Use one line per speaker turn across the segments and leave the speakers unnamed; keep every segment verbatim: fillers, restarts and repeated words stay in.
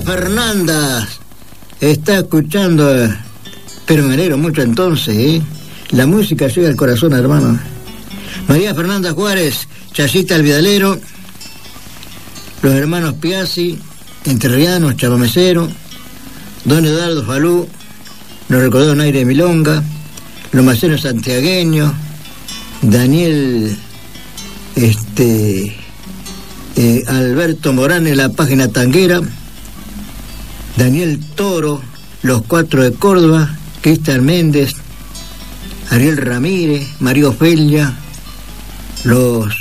Fernanda está escuchando, pero me alegro mucho entonces, ¿eh? La música llega al corazón, hermano. María Fernanda Juárez, Chayita el Vidalero, los hermanos Piazzi, entrerrianos, chamamecero, don Eduardo Falú, nos recordó un aire de milonga, los maceros santiagueños, Daniel, este, eh, Alberto Morán en la página tanguera, Daniel Toro, los cuatro de Córdoba, Cristian Méndez, Ariel Ramírez, María Ofelia, los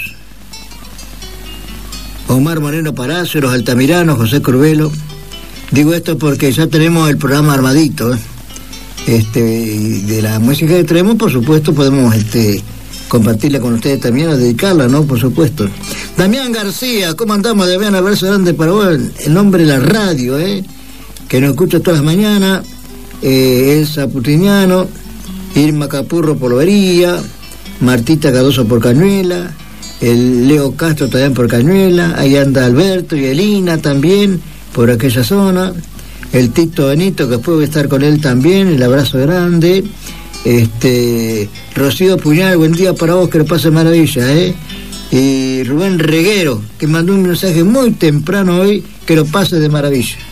Omar Moreno Palacio, los Altamiranos, José Curvelo. Digo esto porque ya tenemos el programa armadito, ¿eh? Este, de la música que traemos, por supuesto, podemos este, compartirla con ustedes también, a dedicarla, ¿no? Por supuesto. Damián García, ¿cómo andamos, Damián? Abrazo grande para vos, en nombre de la radio, ¿eh? Que nos escucha todas las mañanas, eh, Elsa Putiniano, Irma Capurro por Lobería, Martita Cardoso por Cañuela, el Leo Castro también por Cañuela, ahí anda Alberto y Elina también por aquella zona, el Tito Benito, que después voy a estar con él también, el abrazo grande, este Rocío Puñal, buen día para vos, que lo pase maravilla, ¿eh? Y Rubén Reguero, que mandó un mensaje muy temprano hoy, que lo pase de maravilla.